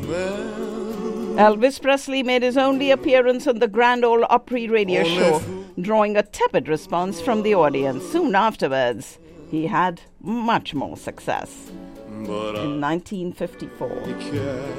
Elvis Presley made his only appearance on the Grand Ole Opry radio show, drawing a tepid response from the audience. Soon afterwards, he had much more success. In 1954.